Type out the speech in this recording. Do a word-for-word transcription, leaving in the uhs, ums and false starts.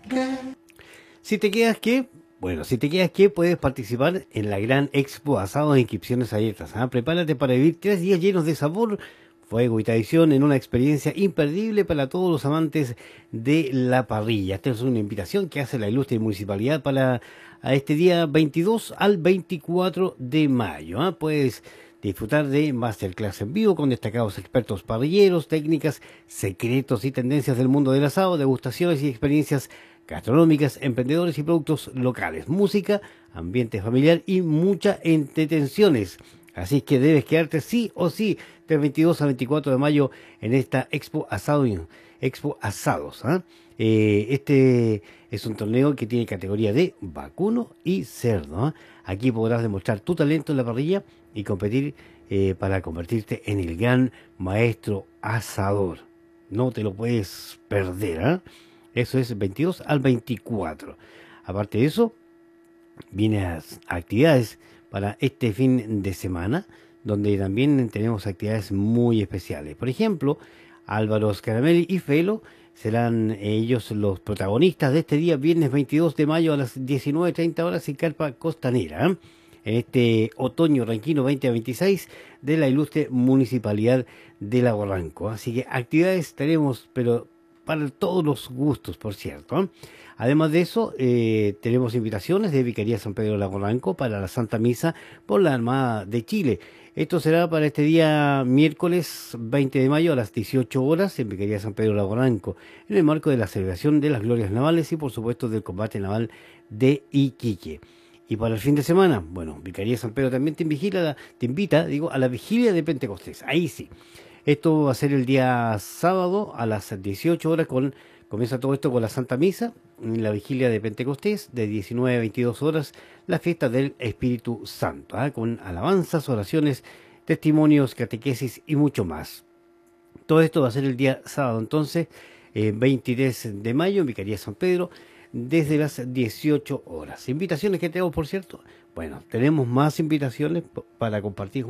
Si te quedas que, bueno, si te quedas que puedes participar en la gran Expo Asado de Inscripciones Abiertas. ¿Ah? Prepárate para vivir tres días llenos de sabor, fuego y tradición en una experiencia imperdible para todos los amantes de la parrilla. Esta es una invitación que hace la ilustre municipalidad para a este día veintidós al veinticuatro de mayo. ¿Ah? Puedes disfrutar de masterclass en vivo con destacados expertos parrilleros, técnicas, secretos y tendencias del mundo del asado, degustaciones y experiencias gastronómicas, emprendedores y productos locales, música, ambiente familiar y muchas entretenciones. Así que debes quedarte sí o sí del veintidós al veinticuatro de mayo en esta Expo Asado, Expo Asados. ¿eh? Eh, este es un torneo que tiene categoría de vacuno y cerdo. ¿eh? Aquí podrás demostrar tu talento en la parrilla y competir eh, para convertirte en el gran maestro asador. No te lo puedes perder. ¿eh? Eso es veintidós al veinticuatro. Aparte de eso, vienen actividades para este fin de semana, donde también tenemos actividades muy especiales. Por ejemplo, Álvaro Scaramelli y Felo serán ellos los protagonistas de este día, viernes veintidós de mayo a las diecinueve treinta horas en Carpa Costanera, ¿eh? en este otoño ranquino veinte veintiséis de la ilustre Municipalidad de Lago Ranco. Así que actividades tenemos, pero para todos los gustos, por cierto. ¿eh? Además de eso, eh, tenemos invitaciones de Vicaría San Pedro de Lago Ranco para la Santa Misa por la Armada de Chile. Esto será para este día miércoles veinte de mayo a las dieciocho horas en Vicaría San Pedro de Lago Ranco, en el marco de la celebración de las glorias navales y por supuesto del combate naval de Iquique. Y para el fin de semana, bueno, Vicaría San Pedro también te, vigila, te invita, digo, a la vigilia de Pentecostés. Ahí sí. Esto va a ser el día sábado a las dieciocho horas, con, comienza todo esto con la Santa Misa, en la vigilia de Pentecostés, de diecinueve a veintidós horas, la fiesta del Espíritu Santo, ¿eh? con alabanzas, oraciones, testimonios, catequesis y mucho más. Todo esto va a ser el día sábado, entonces, eh, veintitrés de mayo, en Vicaría San Pedro, desde las dieciocho horas. Invitaciones que tenemos, por cierto. Bueno, tenemos más invitaciones para compartir